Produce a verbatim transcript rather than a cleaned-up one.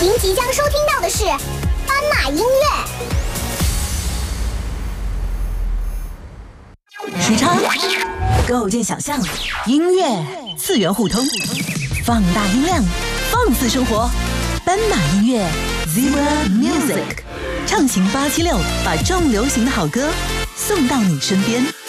您即将收听到的是斑马音乐。 时差，构建想象，音乐次元互通，放大音量，放肆生活。斑马音乐 Zebra Music， 畅行八七六，把重流行的好歌送到你身边。